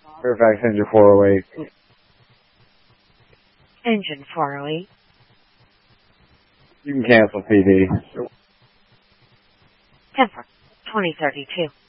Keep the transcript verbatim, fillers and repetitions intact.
Fairfax Engine four oh eight. Engine four oh eight. You can cancel P D. Confirm. twenty thirty-two.